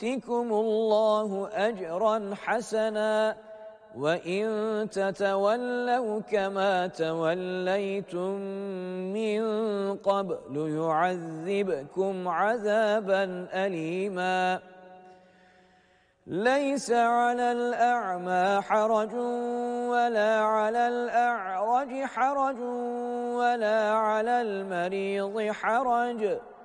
يؤتكم الله أجرا حسنا وإن تتولوا كما توليتم من قبل يعذبكم عذابا أليما ليس على الأعمى حرج ولا على الأعرج حرج ولا على المريض حرج